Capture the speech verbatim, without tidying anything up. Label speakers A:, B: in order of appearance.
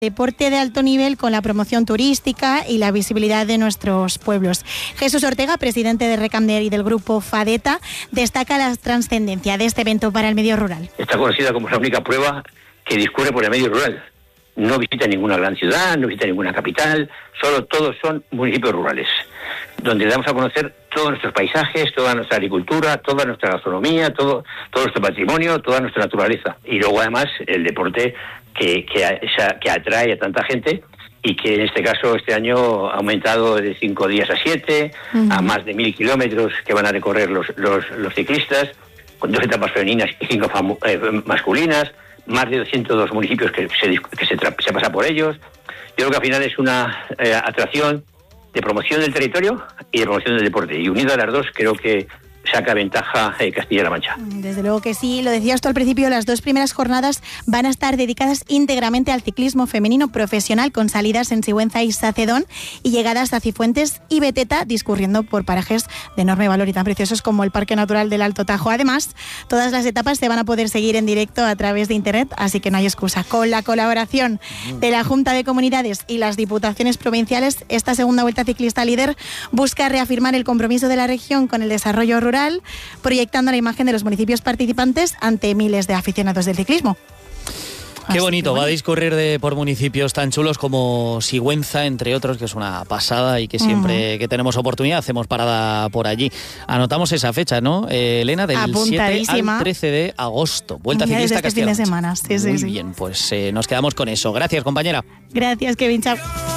A: Deporte de alto nivel con la promoción turística y la visibilidad de nuestros pueblos. Jesús Ortega, presidente de Recamder y del grupo Fadeta, destaca la trascendencia de este evento para el medio rural.
B: Está conocida como la única prueba que discurre por el medio rural. No visita ninguna gran ciudad, no visita ninguna capital, solo todos son municipios rurales, donde damos a conocer todos nuestros paisajes, toda nuestra agricultura, toda nuestra gastronomía, todo, todo nuestro patrimonio, toda nuestra naturaleza. Y luego además el deporte que, que, que atrae a tanta gente y que en este caso este año ha aumentado de cinco días a siete, uh-huh. a más de mil kilómetros que van a recorrer los, los, los ciclistas, con dos etapas femeninas y cinco fam- eh, masculinas, más de doscientos dos municipios que se, que se, tra- se pasa por ellos. Yo creo que al final es una eh, atracción de promoción del territorio y de promoción del deporte. Y unido a las dos, creo que saca ventaja eh, Castilla-La Mancha.
A: Desde luego que sí, lo decías tú al principio, las dos primeras jornadas van a estar dedicadas íntegramente al ciclismo femenino profesional, con salidas en Sigüenza y Sacedón y llegadas a Cifuentes y Beteta, discurriendo por parajes de enorme valor y tan preciosos como el Parque Natural del Alto Tajo. Además, todas las etapas se van a poder seguir en directo a través de internet, así que no hay excusa. Con la colaboración de la Junta de Comunidades y las Diputaciones Provinciales, esta segunda Vuelta Ciclista Líder busca reafirmar el compromiso de la región con el desarrollo rural, proyectando la imagen de los municipios participantes ante miles de aficionados del ciclismo.
C: Qué bonito, va a discurrir de, por municipios tan chulos como Sigüenza, entre otros, que es una pasada y que siempre uh-huh. que tenemos oportunidad hacemos parada por allí. Anotamos esa fecha, ¿no, eh, Elena? Del siete al trece de agosto. Vuelta
A: ya
C: Ciclista
A: este fin de
C: Castilla-La
A: semana. Sí,
C: Muy
A: sí,
C: bien, pues eh, nos quedamos con eso. Gracias, compañera.
A: Gracias, Kevin. Chao.